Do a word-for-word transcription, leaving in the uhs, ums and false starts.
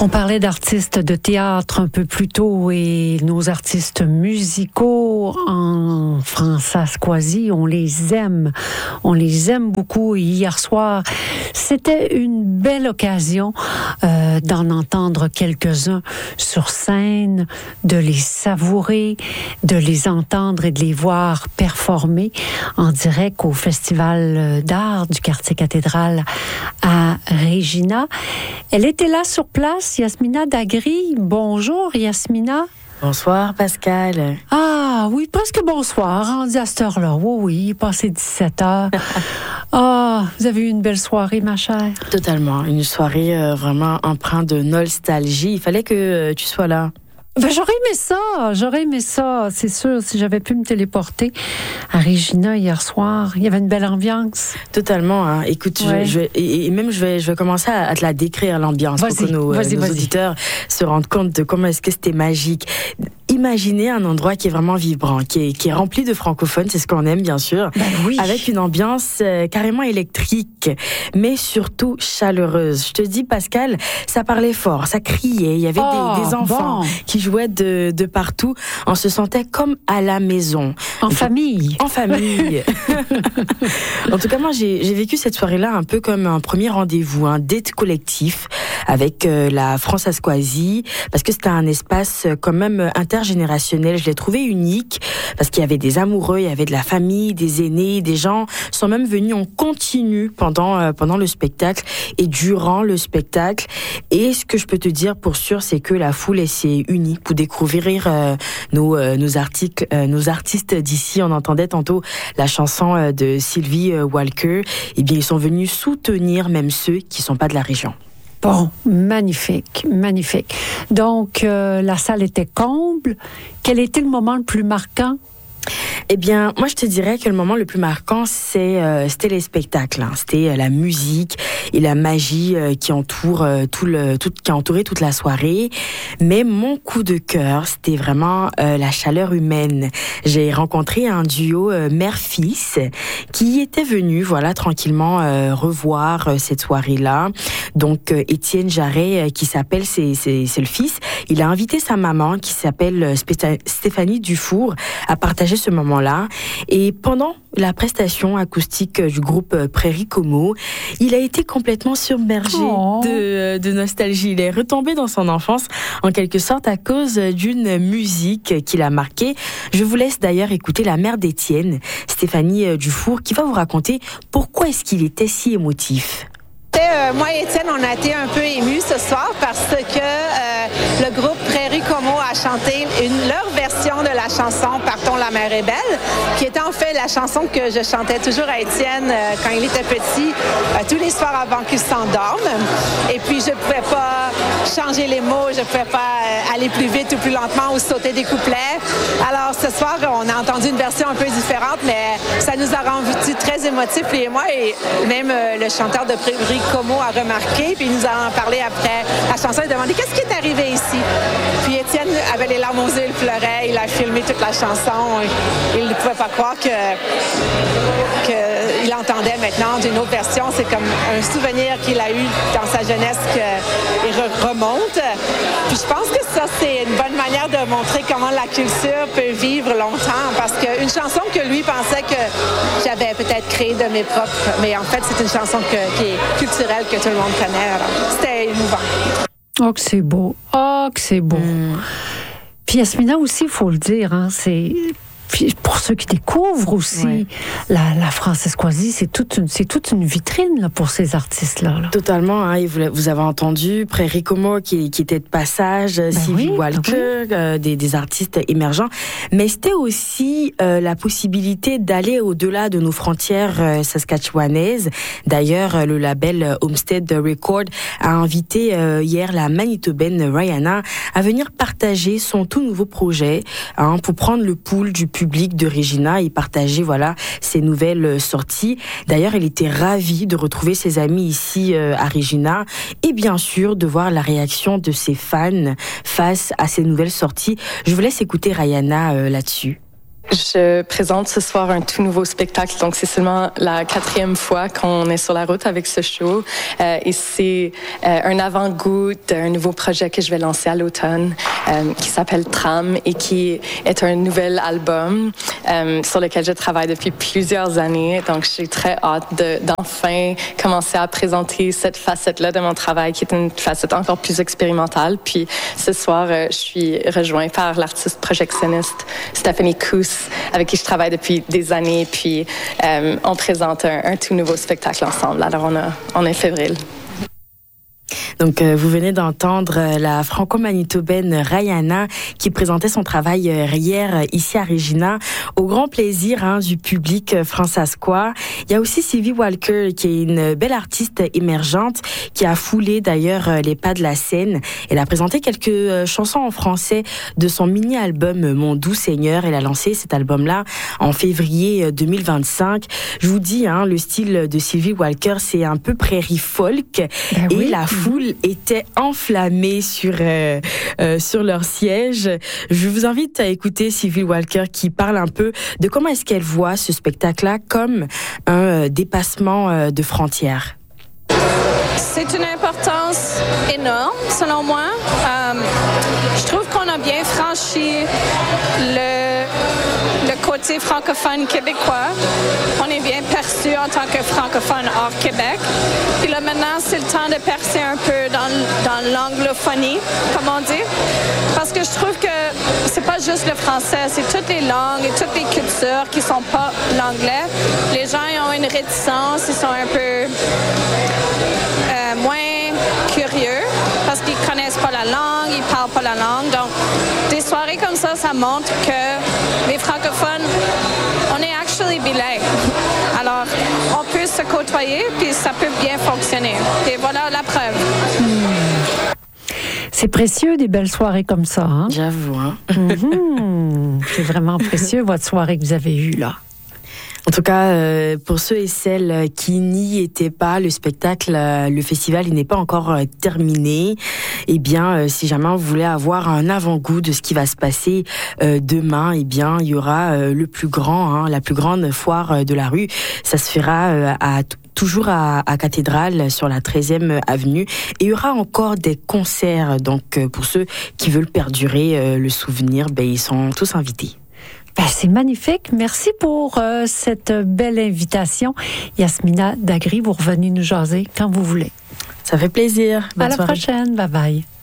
On parlait d'artistes de théâtre un peu plus tôt et nos artistes musicaux en François-Squazie, on les aime. On les aime beaucoup. Et hier soir, c'était une belle occasion euh, d'en entendre quelques-uns sur scène, de les savourer, de les entendre et de les voir performer en direct au Festival d'art du quartier cathédrale à Regina. Elle était là sur place, Yasmina Dagri. Bonjour, Yasmina. Bonsoir, Pascal. Ah, oui, presque bonsoir, rendu à cette heure-là. Oui, oui, il est passé dix-sept heures. Ah, vous avez eu une belle soirée, ma chère? Totalement, une soirée euh, vraiment empreinte de nostalgie. Il fallait que euh, tu sois là. Ben, j'aurais aimé ça, j'aurais aimé ça, c'est sûr, si j'avais pu me téléporter à Regina hier soir. Il y avait une belle ambiance. Totalement, hein. Écoute, ouais. je, je vais, et, et même je vais, je vais commencer à, à te la décrire, l'ambiance, vas-y, pour que nos, vas-y, nos vas-y. auditeurs se rendent compte de comment est-ce que c'était magique. Imaginez un endroit qui est vraiment vibrant, qui est, qui est rempli de francophones, c'est ce qu'on aime bien sûr, ben oui. Avec une ambiance euh, carrément électrique, mais surtout chaleureuse. Je te dis, Pascal, ça parlait fort, ça criait, il y avait oh, des, des enfants bon. qui jouaient de, de partout. On se sentait comme à la maison. En Donc, famille. En famille. En tout cas, moi, j'ai, j'ai vécu cette soirée-là un peu comme un premier rendez-vous, un date collectif avec euh, la François-Squazie, parce que c'était un espace quand même intergénérationnel. Je l'ai trouvé unique parce qu'il y avait des amoureux, il y avait de la famille, des aînés, des gens sont même venus en continu pendant euh, pendant le spectacle et durant le spectacle. Et ce que je peux te dire pour sûr, c'est que la foule s'est unie pour découvrir euh, nos euh, nos articles, euh, nos artistes d'ici. On entendait tantôt la chanson euh, de Sylvie euh, Walker. Eh bien, ils sont venus soutenir même ceux qui sont pas de la région. Bon, magnifique, magnifique. Donc, euh, la salle était comble. Quel était le moment le plus marquant? Eh bien, moi, je te dirais que le moment le plus marquant, c'est, euh, c'était les spectacles. Hein. C'était euh, la musique et la magie euh, qui entoure euh, tout le, tout, qui a entouré toute la soirée. Mais mon coup de cœur, c'était vraiment euh, la chaleur humaine. J'ai rencontré un duo euh, mère-fils qui était venu, voilà, tranquillement euh, revoir euh, cette soirée-là. Donc, euh, Étienne Jarret, euh, qui s'appelle, c'est, c'est, c'est le fils. Il a invité sa maman, qui s'appelle euh, Stéphanie Dufour, à partager ce moment-là. Et pendant la prestation acoustique du groupe Prairie Como, il a été complètement submergé oh. de, de nostalgie. Il est retombé dans son enfance, en quelque sorte, à cause d'une musique qui l'a marqué. Je vous laisse d'ailleurs écouter la mère d'Étienne, Stéphanie Dufour, qui va vous raconter pourquoi est-ce qu'il était si émotif. Euh, moi et Étienne, on a été un peu émus ce soir parce que euh, le groupe Prairie Como a chanté une, leur version de la chanson « Partons, la mer est belle », qui était en fait la chanson que je chantais toujours à Étienne euh, quand il était petit, euh, tous les soirs avant qu'il s'endorme. Et puis, je ne pouvais pas changer les mots, je ne pouvais pas euh, aller plus vite ou plus lentement ou sauter des couplets. Alors, ce soir, on a entendu une version un peu différente, mais ça nous a rendu très émotifs, lui et moi, et même euh, le chanteur de Prairie Como a remarqué, puis il nous a en parlé après la chanson, il a demandé qu'est-ce qui est arrivé ici. Puis Étienne avait les larmes aux yeux, il pleurait, il a filmé toute la chanson, il ne pouvait pas croire que, que il entendait maintenant d'une autre version. C'est comme un souvenir qu'il a eu dans sa jeunesse qu'il remonte. Puis je pense que ça, c'est une bonne manière de montrer comment la culture peut vivre longtemps, parce qu'une chanson que lui pensait que j'avais peut-être créée de mes propres, mais en fait, c'est une chanson que, qui est culturelle, que tout le monde connaît. Alors, c'était émouvant. Oh, que c'est beau. Oh, que c'est beau. Mm. Puis Yasmina aussi, il faut le dire, hein, c'est... Puis pour ceux qui découvrent aussi, ouais. la, la François-Squazie, c'est toute une, c'est toute une vitrine là, pour ces artistes-là. Là. Totalement. Hein, et vous, vous avez entendu Prairie Como qui, qui était de passage, ben Sylvie oui, Walker, oui. euh, des, des artistes émergents. Mais c'était aussi euh, la possibilité d'aller au-delà de nos frontières euh, saskatchewanaises. D'ailleurs, euh, le label Homestead Record a invité euh, hier la Manitobaine Rihanna à venir partager son tout nouveau projet hein, pour prendre le pouls du public public de Regina et partager voilà ses nouvelles sorties. D'ailleurs, elle était ravie de retrouver ses amis ici euh, à Regina et bien sûr de voir la réaction de ses fans face à ces nouvelles sorties. Je vous laisse écouter Rihanna euh, là-dessus. Je présente ce soir un tout nouveau spectacle, donc c'est seulement la quatrième fois qu'on est sur la route avec ce show. Euh, et c'est euh, un avant-goût d'un nouveau projet que je vais lancer à l'automne, euh, qui s'appelle Tram et qui est un nouvel album euh, sur lequel je travaille depuis plusieurs années. Donc j'ai très hâte de, d'enfin commencer à présenter cette facette-là de mon travail, qui est une facette encore plus expérimentale. Puis ce soir, euh, je suis rejointe par l'artiste projectionniste Stephanie Coos, avec qui je travaille depuis des années, puis euh, on présente un, un tout nouveau spectacle ensemble. Alors on, a, on est février. Donc, euh, vous venez d'entendre euh, la franco-manitobaine Rayana qui présentait son travail euh, hier euh, ici à Regina, au grand plaisir hein, du public euh, fransaskois. Il y a aussi Sylvie Walker qui est une belle artiste émergente qui a foulé d'ailleurs euh, les pas de la scène. Elle a présenté quelques euh, chansons en français de son mini-album Mon doux Seigneur. Elle a lancé cet album-là en février deux mille vingt-cinq. Je vous dis, hein, le style de Sylvie Walker, c'est un peu prairie folk. Ben et oui. La foule était enflammée sur euh, euh, sur leur siège. Je vous invite à écouter Sylvie Walker qui parle un peu de comment est-ce qu'elle voit ce spectacle-là comme un euh, dépassement euh, de frontières. C'est une importance énorme, selon moi. Euh, je trouve qu'on a bien franchi le, le côté francophone québécois. On est bien perçu en tant que francophone hors Québec. Puis là, maintenant, c'est le temps de percer un peu dans, dans l'anglophonie, comme on dit. Parce que je trouve que c'est pas juste le français, c'est toutes les langues et toutes les cultures qui sont pas l'anglais. Les gens ils ont une réticence, ils sont un peu... Euh, moins curieux parce qu'ils connaissent pas la langue, ils parlent pas la langue. Donc, des soirées comme ça, ça montre que les francophones, on est actually bilingues. Alors, on peut se côtoyer puis ça peut bien fonctionner. Et voilà la preuve. Mmh. C'est précieux des belles soirées comme ça. Hein? J'avoue. Hein? Mmh. C'est vraiment précieux votre soirée que vous avez eue là. En tout cas, euh, pour ceux et celles qui n'y étaient pas, le spectacle, euh, le festival, il n'est pas encore euh, terminé. Eh bien, euh, si jamais vous voulez avoir un avant-goût de ce qui va se passer euh, demain, eh bien, il y aura euh, le plus grand, hein, la plus grande foire euh, de la rue. Ça se fera euh, à toujours à, à Cathédrale sur la treizième avenue. Et il y aura encore des concerts. Donc, euh, pour ceux qui veulent perdurer euh, le souvenir, ben, ils sont tous invités. Ben, c'est magnifique. Merci pour euh, cette belle invitation. Yasmina Dagri, vous revenez nous jaser quand vous voulez. Ça fait plaisir. Bonne à la soirée. prochaine. Bye bye.